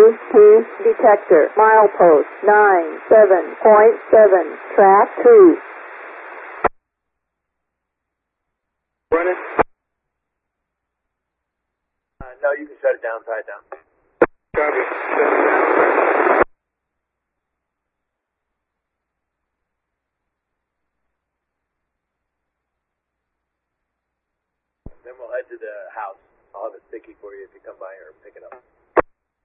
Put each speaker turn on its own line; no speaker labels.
EMP detector. Milepost 97.7. Track 2.
Running? No, you can shut it down, tie it down. Copy. Shut it down. Then we'll head to the house. I'll have a sticky for you if you come by here and pick it up.